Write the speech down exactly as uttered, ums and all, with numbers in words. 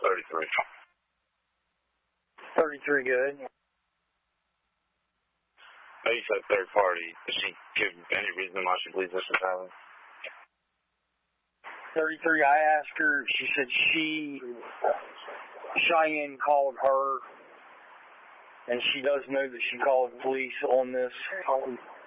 thirty-three. thirty-three, good. Oh, you said third party. Did she give any reason why she believes this is happening? thirty-three, I asked her, she said she, Cheyenne called her, and she does know that she called police on this.